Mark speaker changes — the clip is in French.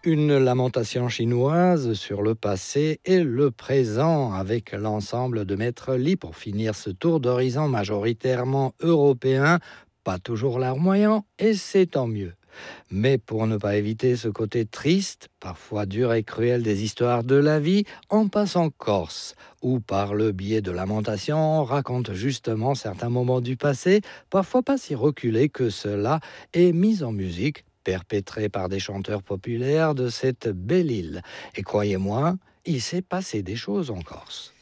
Speaker 1: Une lamentation chinoise sur le passé et le présent avec l'ensemble de Maître Li pour finir ce tour d'horizon majoritairement européen, pas toujours larmoyant et c'est tant mieux. Mais pour ne pas éviter ce côté triste, parfois dur et cruel des histoires de la vie, on passe en Corse, où par le biais de lamentation, on raconte justement certains moments du passé, parfois pas si reculés que cela, et mis en musique, perpétrés par des chanteurs populaires de cette belle île. Et croyez-moi, il s'est passé des choses en Corse.